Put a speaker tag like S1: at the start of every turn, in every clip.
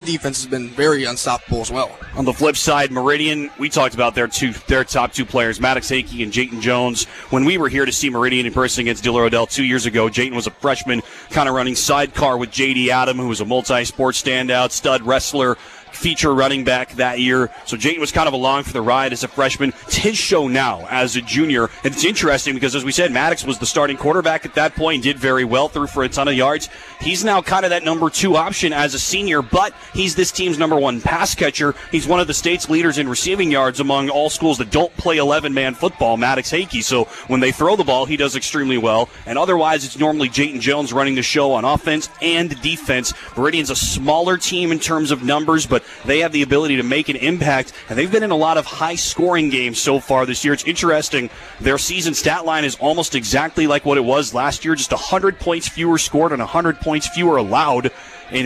S1: defense has been very unstoppable as well.
S2: On the flip side, Meridian, we talked about their top two players, Maddox Hakey and Jayton Jones. When we were here to see Meridian in person against Diller Odell 2 years ago, Jayton was a freshman, kind of running sidecar with J.D. Adam, who was a multi-sport standout, stud wrestler, feature running back that year. So Jayton was kind of along for the ride as a freshman. It's his show now as a junior. And it's interesting because, as we said, Maddox was the starting quarterback at that point, did very well, threw for a ton of yards. He's now kind of that number 2 option as a senior, but he's this team's number 1 pass catcher. He's one of the state's leaders in receiving yards among all schools that don't play 11-man football, Maddox Hakey. So when they throw the ball, he does extremely well. And otherwise, it's normally Jayton Jones running the show on offense and defense. Meridian's a smaller team in terms of numbers, but they have the ability to make an impact, and they've been in a lot of high-scoring games so far this year. It's interesting. Their season stat line is almost exactly like what it was last year, just 100 points fewer scored and 100 points fewer allowed in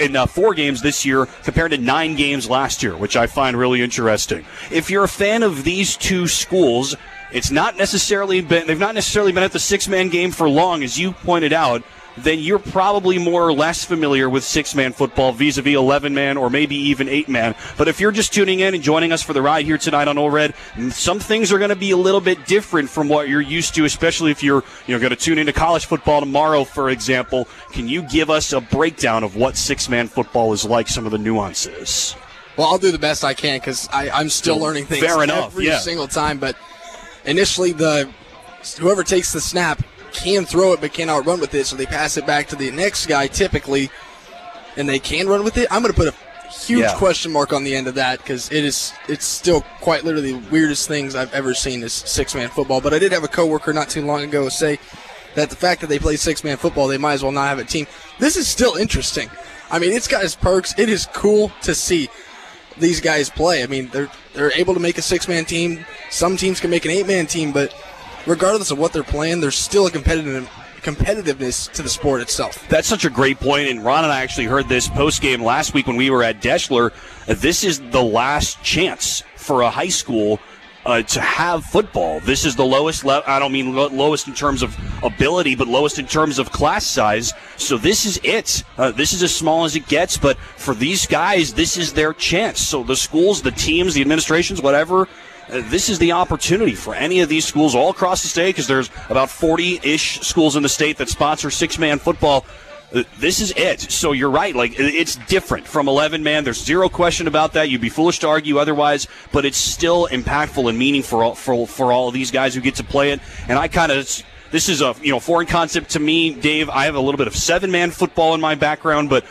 S2: 4 games this year compared to 9 games last year, which I find really interesting. If you're a fan of these two schools, they've not necessarily been at the 6-man game for long, as you pointed out. Then you're probably more or less familiar with 6-man football vis-a-vis 11-man or maybe even 8-man. But if you're just tuning in and joining us for the ride here tonight on ORED, some things are going to be a little bit different from what you're used to, especially if you're going to tune into college football tomorrow, for example. Can you give us a breakdown of what 6-man football is like, some of the nuances?
S1: Well, I'll do the best I can because I'm still learning things every single time. But initially, whoever takes the snap can throw it but cannot run with it, so they pass it back to the next guy typically, and they can run with it. I'm going to put a huge question mark on the end of that because it's still quite literally the weirdest things I've ever seen is 6-man football. But I did have a coworker not too long ago say that the fact that they play 6-man football, they might as well not have a team. This is still interesting. I mean, it's got its perks. It is cool to see these guys play. I mean, they're able to make a 6-man team. Some teams can make an 8-man team, but regardless of what they're playing, there's still a competitiveness to the sport itself.
S2: That's such a great point, and Ron and I actually heard this post-game last week when we were at Deschler. This is the last chance for a high school to have football. This is the lowest level. I don't mean lowest in terms of ability, but lowest in terms of class size. So this is it. This is as small as it gets, but for these guys, this is their chance. So the schools, the teams, the administrations, whatever, this is the opportunity for any of these schools all across the state, because there's about 40-ish schools in the state that sponsor 6-man football. This is it. So you're right. Like, it's different from 11-man. There's zero question about that. You'd be foolish to argue otherwise, but it's still impactful and meaningful for all of these guys who get to play it. And I kind of... This is a foreign concept to me, Dave. I have a little bit of 7-man football in my background, but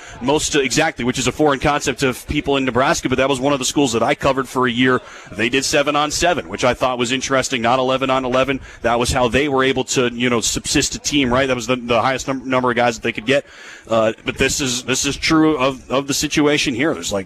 S2: which is a foreign concept to people in Nebraska. But that was one of the schools that I covered for a year. They did 7-on-7, which I thought was interesting. Not 11-on-11. That was how they were able to subsist a team. Right, that was the highest number of guys that they could get. But this is true of the situation here. There's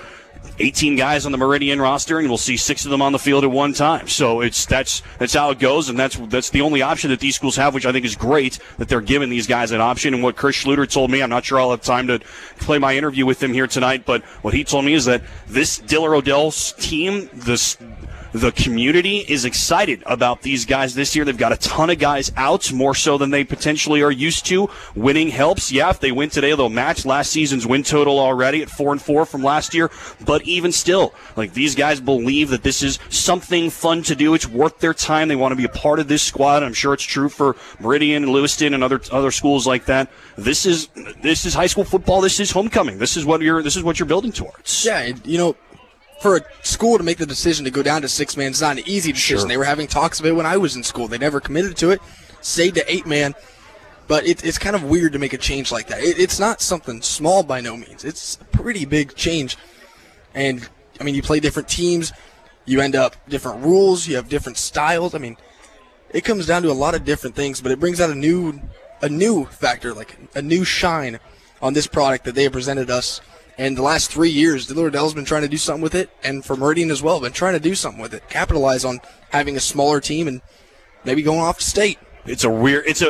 S2: 18 guys on the Meridian roster, and we'll see 6 of them on the field at one time. So that's how it goes, and that's the only option that these schools have, which I think is great that they're giving these guys an option. And what Chris Schluter told me, I'm not sure I'll have time to play my interview with him here tonight, but what he told me is that this Diller Odell's team, the community is excited about these guys this year. They've got a ton of guys out, more so than they potentially are used to. Winning helps. Yeah, if they win today, they'll match last season's win total already at 4-4 from last year. But even still, these guys believe that this is something fun to do. It's worth their time. They want to be a part of this squad. I'm sure it's true for Meridian and Lewiston and other schools like that. This is high school football. This is homecoming. This is what you're building towards.
S1: Yeah, for a school to make the decision to go down to 6-man is not an easy decision. Sure. They were having talks of it when I was in school. They never committed to it, stayed to 8-man. But it's kind of weird to make a change like that. It's not something small by no means. It's a pretty big change. And, you play different teams. You end up different rules. You have different styles. It comes down to a lot of different things, but it brings out a new factor, like a new shine on this product that they have presented us. And the last 3 years, Diller Odell's been trying to do something with it, and for Meridian as well, been trying to do something with it, capitalize on having a smaller team and maybe going off to state.
S2: I don't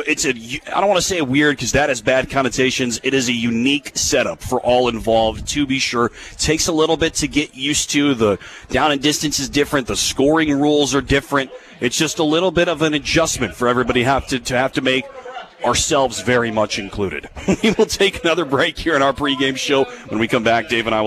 S2: want to say weird because that has bad connotations. It is a unique setup for all involved, to be sure. It takes a little bit to get used to. The down and distance is different. The scoring rules are different. It's just a little bit of an adjustment for everybody to have to make, ourselves very much included. We will take another break here in our pregame show. When we come back, Dave and I will